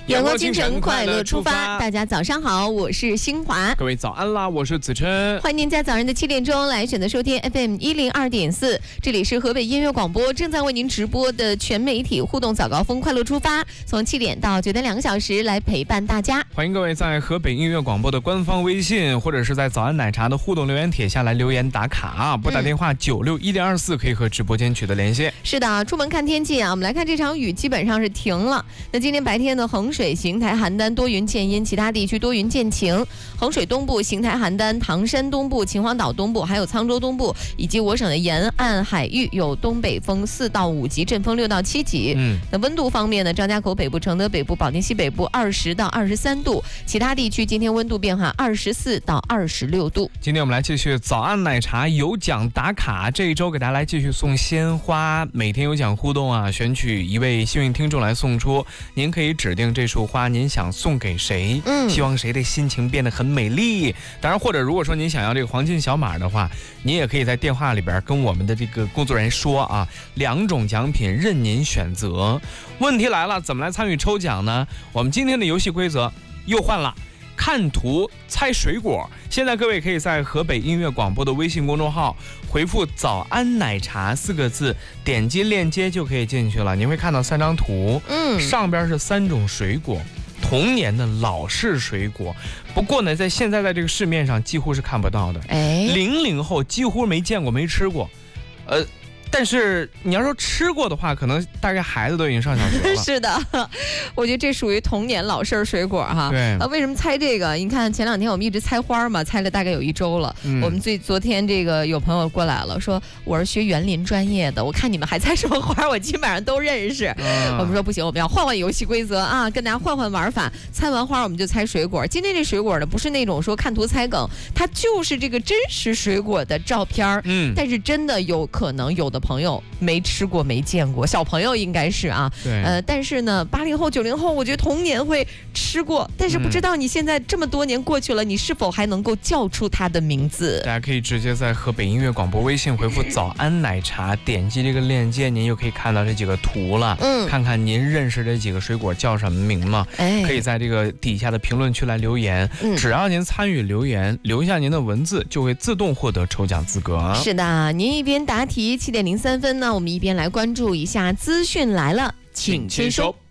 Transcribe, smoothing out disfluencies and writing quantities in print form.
阳光清晨，快乐出发。大家早上好，我是新华。 各位早安啦，我是子琛。 欢迎您在早上的7点钟来选择收听 FM102.4，这里是河北音乐广播正在为您直播的全媒体互动早高峰快乐出发，从7点到9点2个小时来陪伴大家。 欢迎各位在河北音乐广播的官方微信或者是在早安奶茶的互动留言帖下来留言打卡，拨打电话961024可以和直播间取得联系。 是的，出门看天气啊，我们来看这场雨基本上是停了。那今天白天的衡水、邢台、邯郸多云见阴，其他地区多云见晴。衡水东部、邢台、邯郸、唐山东部、秦皇岛东部，还有沧州东部以及我省的沿岸海域有东北风4到5级，阵风6到7级。那温度方面呢，张家口北部、承德北部、保定西北部20到23度，其他地区今天温度变化24到26度。 今天我们来继续早安奶茶有奖打卡，这一周给大家来继续送鲜花，每天有奖互动啊，选取一位幸运听众来送出，您可以指定这束花您想送给谁，希望谁的心情变得很美丽。当然，或者如果说您想要这个黄金小马的话，您也可以在电话里边跟我们的这个工作人员说啊，2种奖品任您选择。问题来了，怎么来参与抽奖呢？我们今天的游戏规则又换了，看图猜水果。现在各位可以在河北音乐广播的微信公众号回复早安奶茶4个字，点击链接就可以进去了。您会看到3张图，上边是3种水果，童年的老式水果，不过呢在现在在这个市面上几乎是看不到的，00后几乎没见过没吃过，但是你要说吃过的话，可能大概孩子都已经上小学了。 是的，我觉得这属于童年老式水果哈。 对， 为什么猜这个？你看前2天我们一直猜花嘛，猜了大概有1周了。我们昨天这个有朋友过来了，说我是学园林专业的，我看你们还猜什么花，我基本上都认识。我们说不行，我们要换游戏规则啊，跟大家换玩法。猜完花我们就猜水果。今天这水果呢，不是那种说看图猜梗，它就是这个真实水果的照片。但是真的有可能有的朋友没吃过没见过，小朋友应该是啊， 对， 但是呢80后90后我觉得童年会吃过，但是不知道你现在这么多年过去了，你是否还能够叫出它的名字。 大家可以直接在河北音乐广播微信回复早安奶茶，点击这个链接，您就可以看到这几个图了，看看您认识这几个水果叫什么名吗？可以在这个底下的评论区来留言，只要您参与留言留下您的文字，就会自动获得抽奖资格。 是的，您一边答题7点03分呢，我们一边来关注一下资讯来了，请签收。